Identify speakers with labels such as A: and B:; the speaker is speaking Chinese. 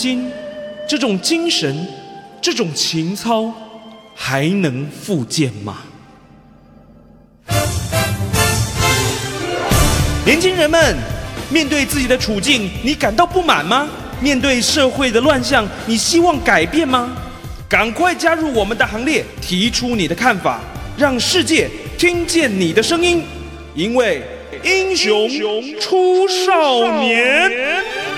A: 今，这种精神，这种情操，还能复见吗？年轻人们，面对自己的处境，你感到不满吗？面对社会的乱象，你希望改变吗？赶快加入我们的行列，提出你的看法，让世界听见你的声音。因为英雄出少年。